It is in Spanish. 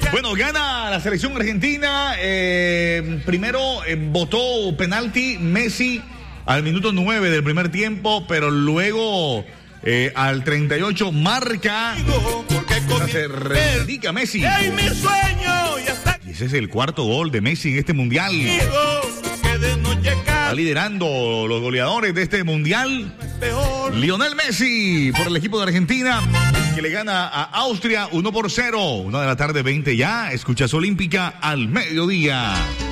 Bueno, gana la selección argentina. Primero votó penalti Messi al minuto 9 del primer tiempo, pero luego al 38 marca. Se reivindica Messi. Y ese es el cuarto gol de Messi en este mundial. Está liderando los goleadores de este mundial. Lionel Messi por el equipo de Argentina, que le gana a Austria 1-0. 1 de la tarde, 20 ya. Escuchas Olímpica al mediodía.